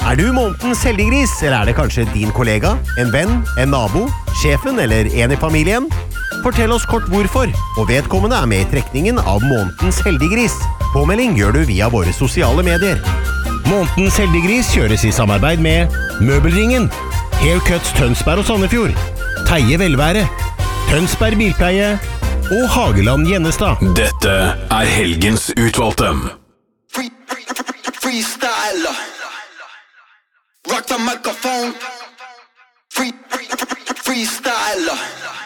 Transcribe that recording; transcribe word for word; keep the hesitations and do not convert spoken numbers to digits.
Er du månedens heldiggris, eller er det kanskje din kollega, en venn, en nabo, sjefen eller en i familien? Fortell oss kort hvorfor, og vedkommende er med i trekningen av månedens heldiggris. Påmelding gjør du via våre sosiale medier. Månedens heldiggris kjøres i samarbeid med Møbelringen, Haircuts Tønsberg og Sandefjord, Teie Velvære, Tønsberg Bilpleie og Hageland Gjennestad. Dette er helgens utvalgte. Free, free, free, freestyler. Rock the microphone. Free, free, free, freestyler.